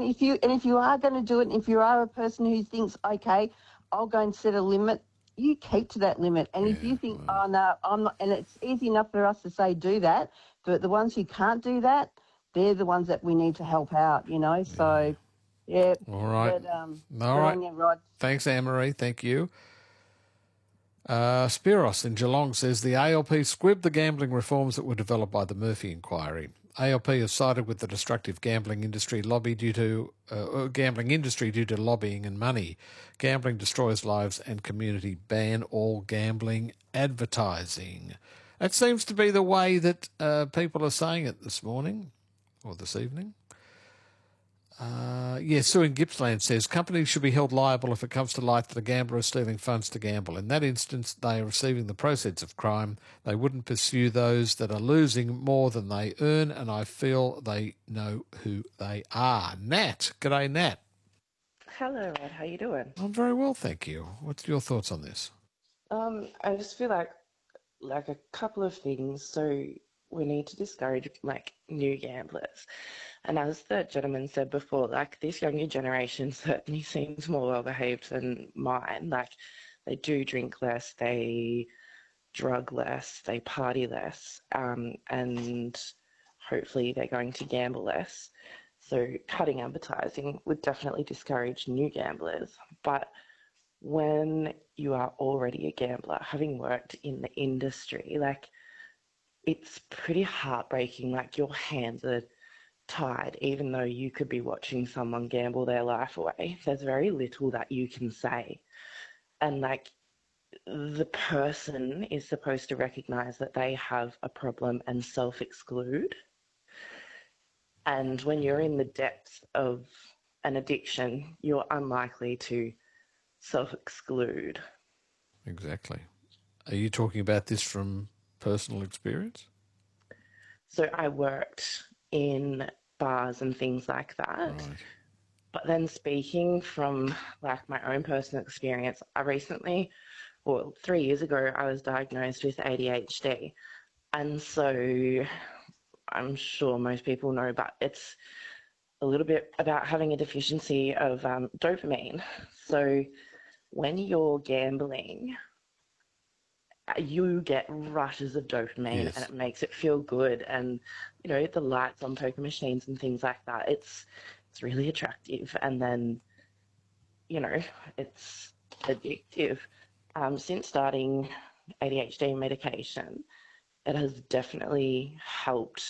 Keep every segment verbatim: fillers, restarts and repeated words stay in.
if you and if you are going to do it, and if you are a person who thinks, okay, I'll go and set a limit, you keep to that limit. And Yeah, if you think, well. oh no, I'm not, and it's easy enough for us to say do that, but the ones who can't do that, they're the ones that we need to help out. You know, so yeah. All right. But, um, All good right. on you, Rod. Thanks, Anne-Marie. Thank you. Uh, Spiros in Geelong says the A L P squibbed the gambling reforms that were developed by the Murphy inquiry. A L P has sided with the destructive gambling industry lobby due to uh, gambling industry due to lobbying and money. Gambling destroys lives and community. Ban all gambling advertising. That seems to be the way that uh, people are saying it this morning or this evening. Uh, yeah, Sue in Gippsland says companies should be held liable if it comes to light that a gambler is stealing funds to gamble. In that instance, they are receiving the proceeds of crime. They wouldn't pursue those that are losing more than they earn, and I feel they know who they are. Nat. G'day, Nat. Hello, Rod. How you doing? I'm very well, thank you. What's your thoughts on this? Um, I just feel like like a couple of things. So we need to discourage like new gamblers. And as the gentleman said before, like this younger generation certainly seems more well behaved than mine. Like they do drink less, they drug less, they party less, um, and hopefully they're going to gamble less. So cutting advertising would definitely discourage new gamblers. But when you are already a gambler, having worked in the industry, like it's pretty heartbreaking. Like your hands are tied, even though you could be watching someone gamble their life away. There's very little that you can say. And like the person is supposed to recognize that they have a problem and self-exclude. And when you're in the depths of an addiction, you're unlikely to self-exclude. Exactly. Are you talking about this from personal experience? So I worked in bars and things like that. Right. But then speaking from like my own personal experience, I recently, well, three years ago, I was diagnosed with A D H D. And so I'm sure most people know, but it's a little bit about having a deficiency of um, dopamine. So when you're gambling, you get rushes of dopamine, Yes. and it makes it feel good. And, you know, the lights on poker machines and things like that, it's it's really attractive. And then, you know, it's addictive. Um, since starting A D H D medication, it has definitely helped.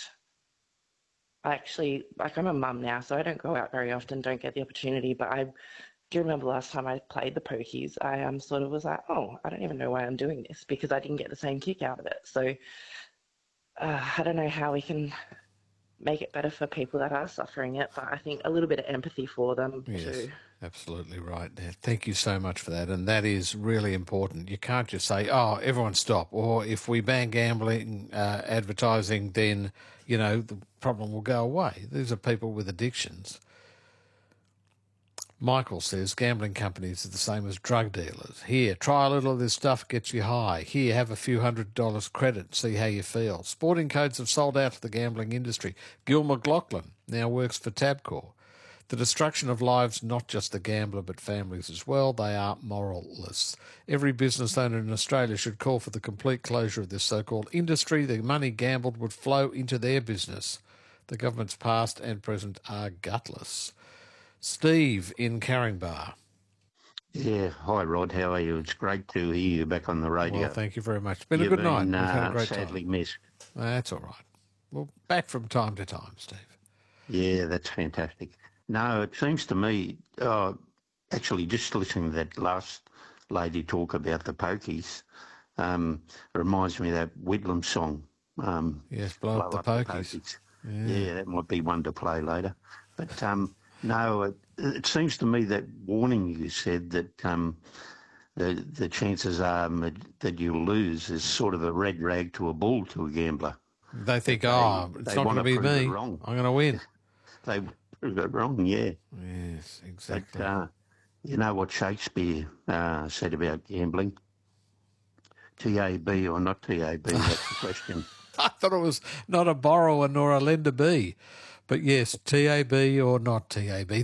I actually, like I'm a mum now, so I don't go out very often, don't get the opportunity, but I do you remember last time I played the pokies, I um, sort of was like, oh, I don't even know why I'm doing this, because I didn't get the same kick out of it. So uh, I don't know how we can make it better for people that are suffering it, but I think a little bit of empathy for them Yes, too. absolutely right. Thank you so much for that. And that is really important. You can't just say, oh, everyone stop. Or if we ban gambling uh, advertising, then, you know, the problem will go away. These are people with addictions. Michael says gambling companies are the same as drug dealers. Here, try a little of this stuff, gets you high. Here, have a few hundred dollars credit, see how you feel. Sporting codes have sold out to the gambling industry. Gil McLaughlin now works for Tabcorp. The destruction of lives, not just the gambler but families as well. They are moralists. Every business owner in Australia should call for the complete closure of this so-called industry. The money gambled would flow into their business. The governments past and present are gutless. Steve in Caringbah. Yeah, hi Rod, how are you? It's great to hear you back on the radio. Well, thank you very much. It's been You've a good been, night. We've had a uh, great sadly time. missed. That's all right. Well, back from time to time, Steve. Yeah, that's fantastic. No, it seems to me, uh, actually just listening to that last lady talk about the pokies, um, it reminds me of that Whitlam song. Um, Yes, blow, blow up, the, up pokies. the pokies. Yeah. yeah, that might be one to play later. But um, no, it, it seems to me that warning you said that um, the the chances are that you'll lose is sort of a red rag to a bull to a gambler. They think, they, oh, it's not going to be me. I'm going to win. They prove it wrong, yeah. Yes, exactly. But, uh, you know what Shakespeare uh, said about gambling? T A B or not T A B, that's the question. I thought it was not a borrower nor a lender B. But yes, T A B or not T A B.